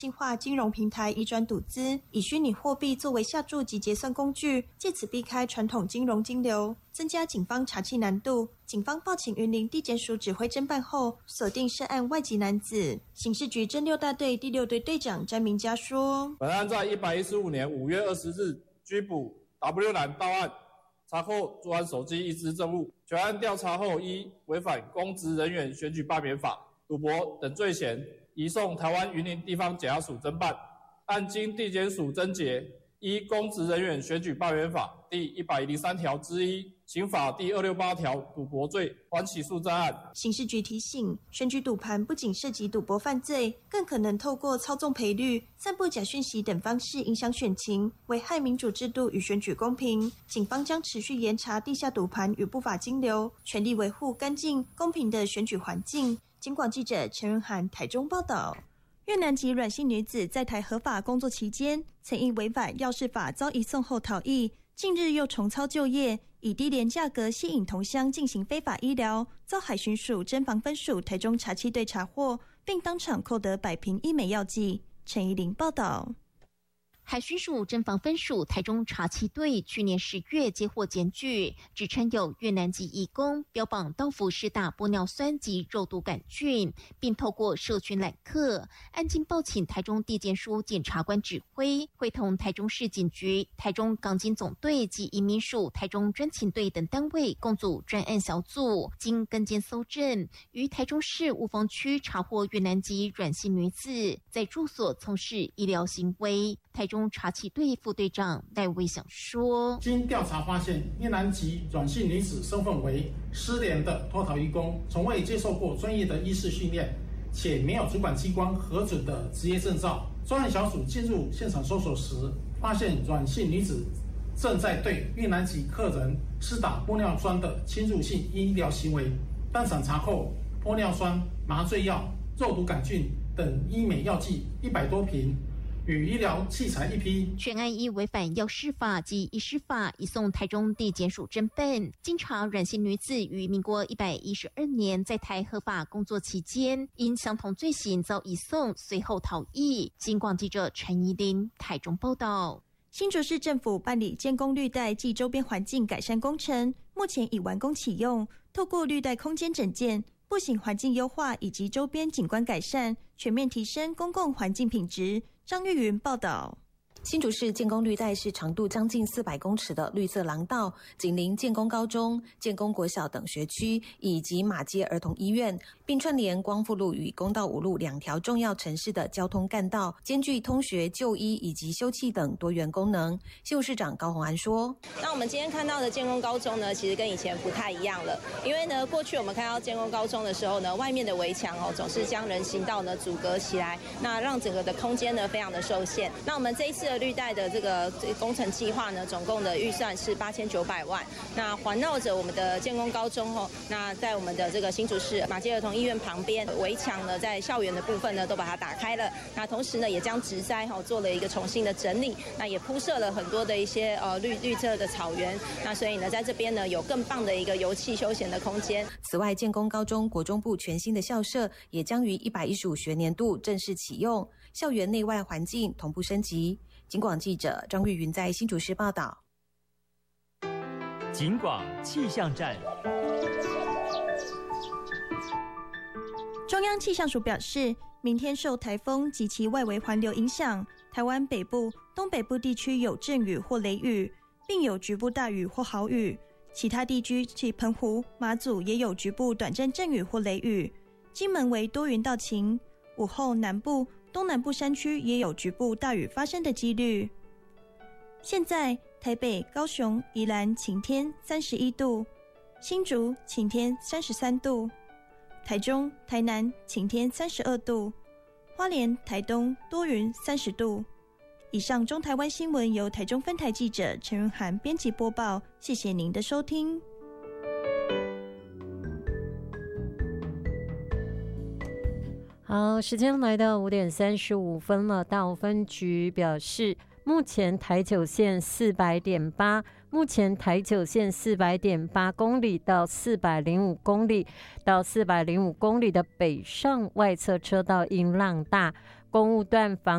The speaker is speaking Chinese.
新化金融平台移转赌资，以虚拟货币作为下注及结算工具，借此避开传统金融金流，增加警方查缉难度。警方报请云林地检署指挥侦办后，锁定涉案外籍男子。刑事局侦6大队第6队队长詹明佳说：“ 本案在115年5月20日拘捕 W 男到案，查获作案手机1支证物。全案调查后，依违反公职人员选举罢免法、赌博等罪嫌，移送台湾云林地方检察署侦办。案经地检署侦结，依公职人员选举罢免法第103条之1、刑法第268条赌博罪，还起诉在案。” 刑事局提醒，选举赌盘不仅涉及赌博犯罪，更可能透过操纵赔率、散布假讯息等方式影响选情，危害民主制度与选举公平。警方将持续严查地下赌盘与不法金流，全力维护干净公平的选举环境。警广记者陈润涵台中报道。越南籍阮姓女子在台合法工作期间，曾因违反药事法遭移送后逃逸，近日又重操旧业，以低廉价格吸引同乡进行非法医疗，遭海巡署侦防分署台中查缉队查获，并当场扣得100瓶医美药剂。陈怡玲报道。 海巡署侦防分署台中查缉队去年10月接获检举，指称有越南籍移工标榜到府施打玻尿酸及肉毒杆菌，并透过社群揽客。案经报请台中地检署检察官指挥，会同台中市警局、台中港警总队及移民署台中专勤队等单位共组专案小组，经跟监搜证，于台中市雾峰区查获越南籍阮姓女子在住所从事医疗行为。台中查缉队副队长戴维想说：“ 经调查发现，越南籍阮姓女子身份为失联的脱逃移工，从未接受过专业的医师训练，且没有主管机关核准的职业证照。专案小组进入现场搜索时，发现阮姓女子正在对越南籍客人施打玻尿酸的侵入性医疗行为，当场查扣玻尿酸、麻醉药、肉毒杆菌等医美药剂100多瓶。”与医疗器材1批， 全案依违反药事法及医师法移送台中地检署侦办。经查，阮姓女子于民国112年在台合法工作期间，因相同罪行遭移送，随后逃逸。警广记者陈怡玲台中报道。 新竹市政府办理建工绿带暨周边环境改善工程，目前已完工启用。透过绿带空间整建、步行环境优化以及周边景观改善，全面提升公共环境品质。张玉云报道。 新竹市建工绿带是长度将近400公尺的绿色廊道，紧邻建工高中、建工国小等学区，以及马街儿童医院，并串联光复路与公道5路2条重要城市的交通干道，兼具通学、就医以及休憩等多元功能。新竹市长高虹安说：“ 那我们今天看到的建工高中呢，其实跟以前不太一样了，因为呢，过去我们看到建工高中的时候呢，外面的围墙总是将人行道呢阻隔起来，那让整个的空间呢非常的受限。那我们这一次的绿带的这个工程计划呢，总共的预算是8900万。那环绕着我们的建工高中那在我们的这个新竹市马街儿童医院旁边围墙呢，在校园的部分呢都把它打开了。那同时呢，也将植栽做了一个重新的整理，那也铺设了很多的一些绿色的草原。那所以呢，在这边呢有更棒的一个游憩休闲的空间。 此外，建工高中国中部全新的校舍也将于115学年度正式启用，校园内外环境同步升级。”警广记者张玉云在新竹市报道。 警广气象站。 中央气象署表示，明天受台风及其外围环流影响，台湾北部、东北部地区有阵雨或雷雨，并有局部大雨或豪雨。其他地区及澎湖、马祖也有局部短暂阵雨或雷雨。金门为多云到晴，午后南部、东南部山区也有局部大雨发生的几率。现在台北、高雄、宜兰晴天31度，新竹晴天33度，台中、台南晴天32度，花莲、台东多云30度。以上中台湾新闻由台中分台记者陈润涵编辑播报，谢谢您的收听。 好，时间来到5点35分了。大武分局表示，目前台九线400.8，目前台九线400.8公里到405公里到405公里的北上外侧车道音浪大，公务段防